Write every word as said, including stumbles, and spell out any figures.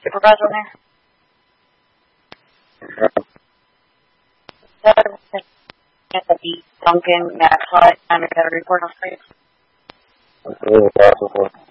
supervisor in there? Yeah. Duncan, Max High, I'm going to report on street. That's really possible.